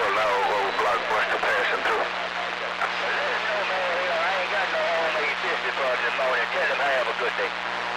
pulling out over Blockbuster passing through. Let us know, man. I ain't got no homemade biscuit for this morning. Tell him have a good day.